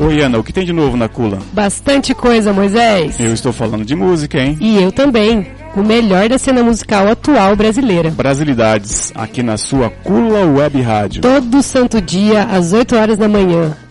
Oi, Ana, o que tem de novo na Cula? Bastante coisa, Moisés. Eu estou falando de música, hein? E eu também. O melhor da cena musical atual brasileira. Brasilidades, aqui na sua Cula Web Rádio. Todo santo dia, às 8 horas da manhã.